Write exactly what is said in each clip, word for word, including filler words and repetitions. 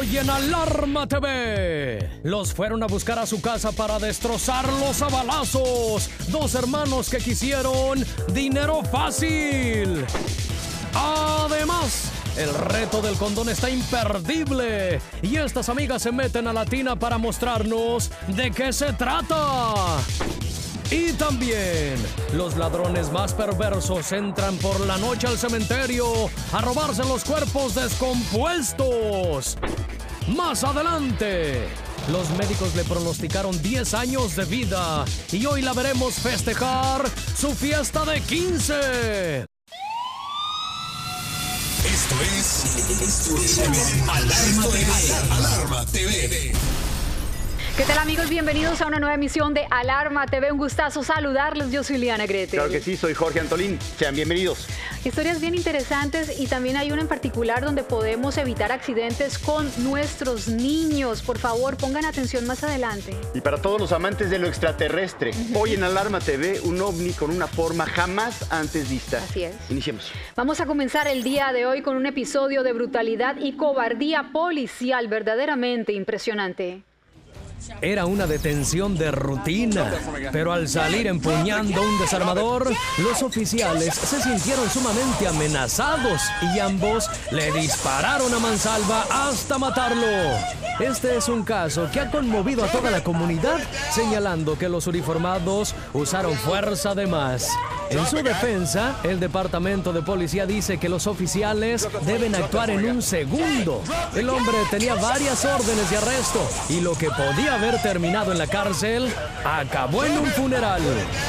Hoy en Alarma T V. Los fueron a buscar a su casa para destrozarlos a balazos. Dos hermanos que quisieron dinero fácil. Además, el reto del condón está imperdible. Y estas amigas se meten a la tina para mostrarnos de qué se trata. Y también, los ladrones más perversos entran por la noche al cementerio a robarse los cuerpos descompuestos. Más adelante, los médicos le pronosticaron diez años de vida y hoy la veremos festejar su fiesta de quince. Esto es, esto es Alarma T V. Alarma T V. ¿Qué tal, amigos? Bienvenidos a una nueva emisión de Alarma T V. Un gustazo saludarles. Yo soy Liana Gretel. Claro que sí, soy Jorge Antolín. Sean bienvenidos. Historias bien interesantes y también hay una en particular donde podemos evitar accidentes con nuestros niños. Por favor, pongan atención más adelante. Y para todos los amantes de lo extraterrestre, uh-huh. Hoy en Alarma T V, un ovni con una forma jamás antes vista. Así es. Iniciemos. Vamos a comenzar el día de hoy con un episodio de brutalidad y cobardía policial verdaderamente impresionante. Era una detención de rutina, pero al salir empuñando un desarmador, los oficiales se sintieron sumamente amenazados y ambos le dispararon a mansalva hasta matarlo. Este es un caso que ha conmovido a toda la comunidad, señalando que los uniformados usaron fuerza de más. En su defensa, el departamento de policía dice que los oficiales deben actuar en un segundo. El hombre tenía varias órdenes de arresto y lo que podía haber terminado en la cárcel acabó en un funeral.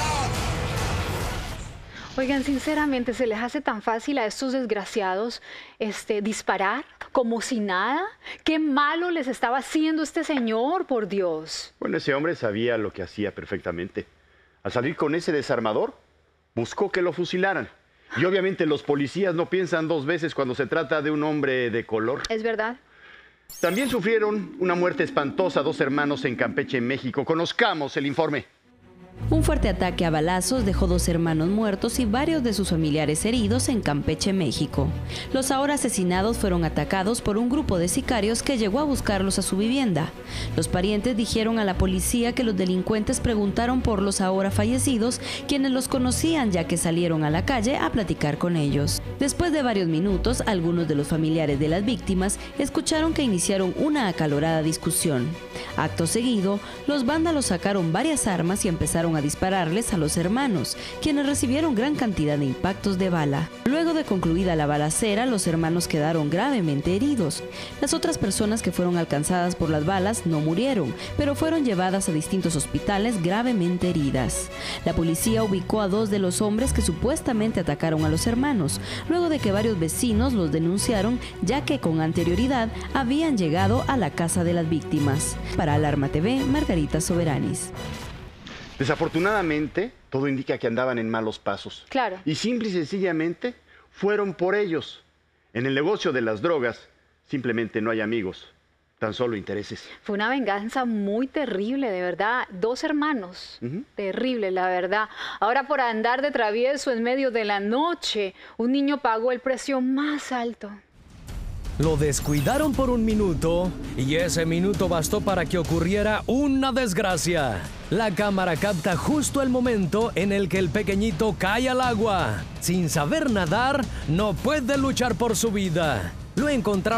Oigan, sinceramente, ¿se les hace tan fácil a estos desgraciados este, disparar como si nada? ¿Qué malo les estaba haciendo este señor, por Dios? Bueno, ese hombre sabía lo que hacía perfectamente. Al salir con ese desarmador, buscó que lo fusilaran. Y obviamente los policías no piensan dos veces cuando se trata de un hombre de color. Es verdad. También sufrieron una muerte espantosa dos hermanos en Campeche, México. Conozcamos el informe. Un fuerte ataque a balazos dejó dos hermanos muertos y varios de sus familiares heridos en Campeche, México. Los ahora asesinados fueron atacados por un grupo de sicarios que llegó a buscarlos a su vivienda. Los parientes dijeron a la policía que los delincuentes preguntaron por los ahora fallecidos, quienes los conocían ya que salieron a la calle a platicar con ellos. Después de varios minutos, algunos de los familiares de las víctimas escucharon que iniciaron una acalorada discusión. Acto seguido, los vándalos sacaron varias armas y empezaron a dispararles a los hermanos, quienes recibieron gran cantidad de impactos de bala. Luego de concluida la balacera, los hermanos quedaron gravemente heridos. Las otras personas que fueron alcanzadas por las balas no murieron, pero fueron llevadas a distintos hospitales gravemente heridas. La policía ubicó a dos de los hombres que supuestamente atacaron a los hermanos, luego de que varios vecinos los denunciaron, ya que con anterioridad habían llegado a la casa de las víctimas. Para Alarma T V, Margarita Soberanis. Desafortunadamente, todo indica que andaban en malos pasos. Claro. Y simple y sencillamente fueron por ellos. En el negocio de las drogas, simplemente no hay amigos, tan solo intereses. Fue una venganza muy terrible, de verdad. Dos hermanos. Uh-huh. Terrible, la verdad. Ahora, por andar de travieso en medio de la noche, un niño pagó el precio más alto. Lo descuidaron por un minuto y ese minuto bastó para que ocurriera una desgracia. La cámara capta justo el momento en el que el pequeñito cae al agua. Sin saber nadar, no puede luchar por su vida. Lo encontraron